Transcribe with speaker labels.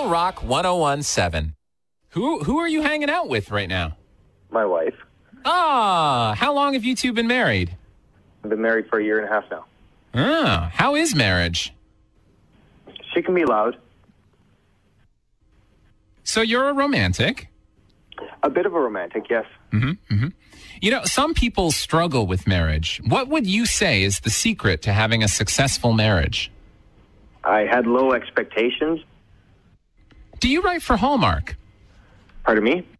Speaker 1: Rock 1017. Who are you hanging out with right now?
Speaker 2: My wife.
Speaker 1: Ah, how long have you two been married?
Speaker 2: I've been married for a year and a half now.
Speaker 1: Ah, how is marriage?
Speaker 2: She can be loud.
Speaker 1: So you're a romantic?
Speaker 2: A bit of a romantic, yes.
Speaker 1: You know, some people struggle with marriage. What would you say is the secret to having a successful marriage?
Speaker 2: I had low expectations.
Speaker 1: Do you write for Hallmark?
Speaker 2: Pardon me?